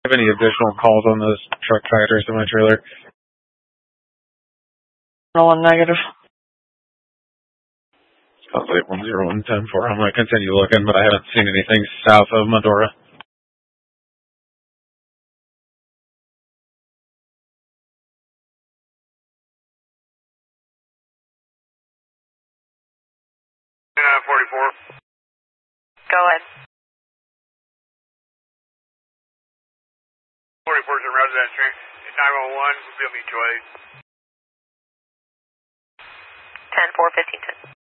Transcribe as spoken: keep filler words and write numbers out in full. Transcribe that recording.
Have any additional calls on those truck tractor semi-trailer? Rolling negative. Sounds like one zero one ten four. I'm going to continue looking, but I haven't seen anything south of Medora. nine forty-four. Go ahead. forty-four is in residence. nine one one, we'll meet you eight. ten four fifteen ten.